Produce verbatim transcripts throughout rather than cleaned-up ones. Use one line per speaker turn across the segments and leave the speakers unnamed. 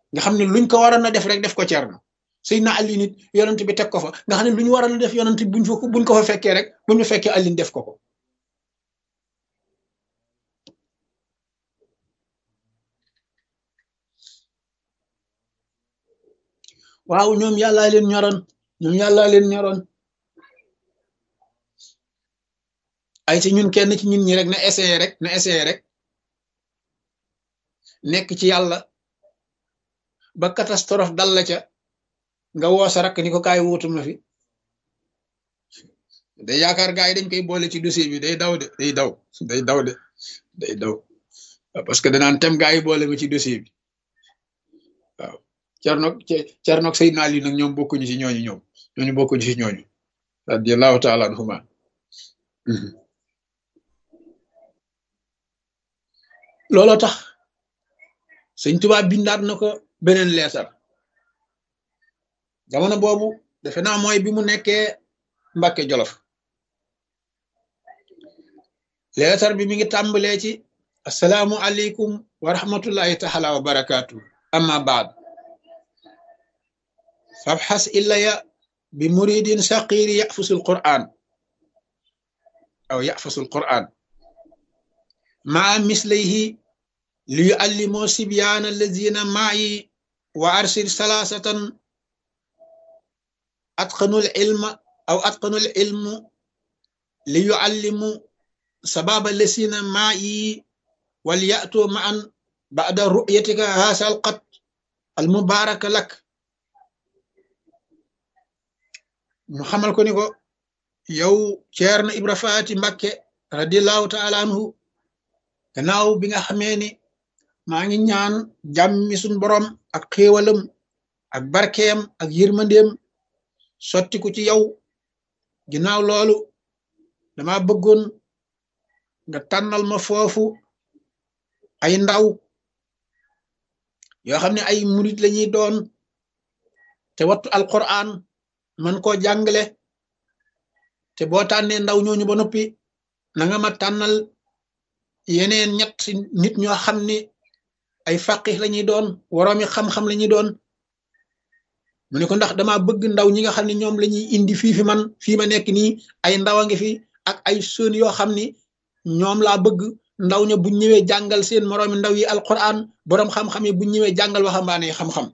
nga xam ne luñ ko waroon a def rek def ko Cerno Seydina Ali nit yonent bi teg ko fa nga xam ne lu ñu waroon a def yonent buñ fa buñ ko fa fekkee rek buñ fa fekkee Ali def ko ko waaw ñoom yàllaa leen ñoroon ñoom yàllaa leen ñoroon ay ci ñun kenn ci ñun ñi rek na essayé rek na essayé rek nekk ci yàlla ba catastrophe dal la ca nga woo sa rakk ni ko kaay wuutu ma fi day yaakaar gaa yi dañ koy boole ci dossier bi day daw de day daw day daw de day daw parce que danaan tem gaa yi boole ma ci dossier bi waaw Cerno Cerno Seydina Ali nag ñoom bokkuñu ci ñooñu ñoom ñooñu bokkuñu ci ñooñu radiyallahu taala anhuma looloo tax Sëñ Tuubaa bindaat na ko beneen leetar jamono boobu defe naa mooy bi mu nekkee Mbàkke Jolof leetar bi mi ngi tàmbalee ci assalaamu aleykum wa rahmatullahi taala wa barakaatu amma baad fabxas illaya bi muridin saqiri yafusul quran aw yafusul quran maa mislayhi li yuallimoo sibyaana allazina maayi wa arsil salaasatan atqanul ilma aw atqanul ilmu li yuallimu sababa allazina maayi wal ya'tu ma'an ba'da ru'yatika haasal qat al mubaaraka lak mu xamal ko ni ko yow Ceerno Ibra Faati Mbakke radiyallahu taala anhu gannaaw bi nga xamee ni maa ngi ñaan jàmmi suñ borom ak xéewalam ak barkeem ak yërmandeem sottiku ci yow ginnaaw loolu dama bëggoon nga tànnal ma foofu ay ndaw yoo xam ne ay murit lañuy doon te wattu alquran man koo jàngale te boo tànnee ndaw ñooñu ba noppi na nga ma tànnal yeneen ñett nit ñoo xam ne ay faqih lañuy doon woroomi xam-xam lañuy doon mu ne ko ndax dama bëgg ndaw ñi nga xam ne ñoom lañuy indi fii fi man fii ma nekk nii ay ndaw a ngi fi ak ay sën yoo xam ni ñoom laa bëgg ndaw ña buñ ñëwee jàngal seen moroomi ndaw yi alquran boroom xam-xam yi buñ ñëwee jàngal waxambaane xam-xam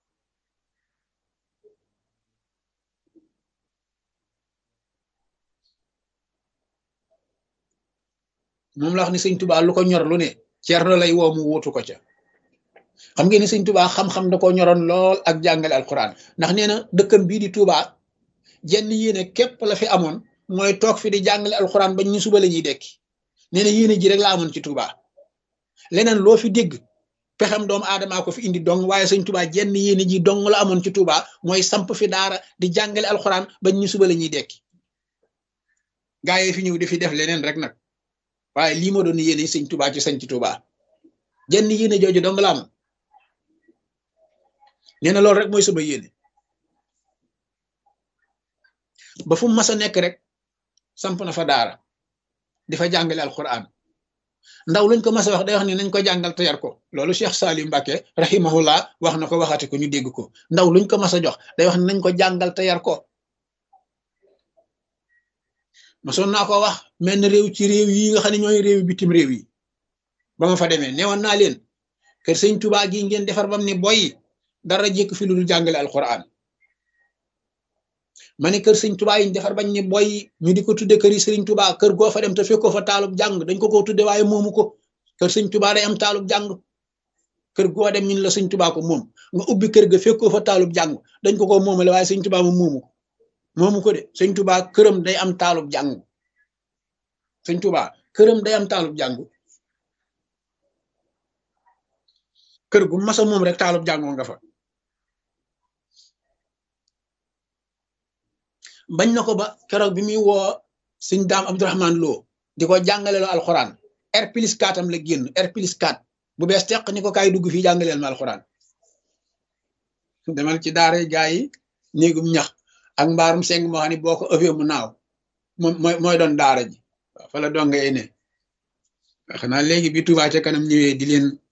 moom la wax ni sëñ Tuubaa lu ko ñor lu ne Ceerno lay woo mu wuutu ko ca xam ngeen ni sëñ Tuubaa xam-xam da ko ñoroon lool ak jàngale alquran ndax nee na dëkkam bii di Tuubaa jenn yéene képp la fi amoon mooy toog fi di jàngale alquran bañ ñu suba la ñuy dekki nee na yéene ji rek la amoon ci Tuubaa leneen loo fi dégg pexem doomu aadamaa ko fi indi dong waaye sëñ Tuubaa jenn yéene ji dong la amoon ci Tuubaa mooy samp fi daara di jàngale alquran bañ ñu suba la ñuy dekki gaa yi fi ñëw di fi def leneen rek nag waaye lii ma doon yéene sëñ Tuubaa ci sañ ci Tuubaa jenn yéene jooju dong la am nee na loolu rek mooy sama yéene ba fu mu mas a nekk rek samp na fa daara di fa jàngale alquran ndaw luñ ko mas a wax day wax ni nañ ko jàngal te yar ko loolu Cheikh Salim Mbacke rahimahullah wax na ko waxati ko ñu dégg ko ndaw luñ ko mas a jox day wax ni nañ ko jàngal te yar ko masoon naa ko wax mel na réew ci réew yi nga xam ne ñooy réew bitim réew yi ba ma fa demee newoon naa leen kër sëñ Tuubaa gi ngeen defar bam ne boy dara jékk fi lu dul jàngale alquran ma ne kër sëñ Tuubaa yi ñu defar bañ ne boy ñu di ko tudde kër yi sëriñ Tuubaa kër goo fa dem te fekkoo fa taalub jàng dañ ko ko tudde waaye moomu ko kër sëñ Tuubaa day am taalub jàng kër goo dem ñun la sëñ Tuubaa ko moom nga ubbi kër ga fekkoo fa taalub jàng dañ ko ko moomale waaye sëñ Tuubaa moom moomu ko moomu ko de sëñ Tuubaa këram day am taalub jàng sëñ Tuubaa këram day am taalub jàng kër gu masa moom rek taalub jàngoo nga fa bañ na ko ba keroog bi muy woo sëñ Daam Abdourahman Lo di ko jàngaleloo alxuraan R plus quatre am la génn R plus quatre bu bees teq ni ko kaay dugg fii jàngaleel ma alxuraan demal ci daara gaa yi néegum ñax ak mbaarum seng moo xam ne boo ko ëffee mu naaw moom mooy mooy doon daara ji waaw fa la donga yi ne xanaa léegi bi Touba ca kanam ñëwee di leen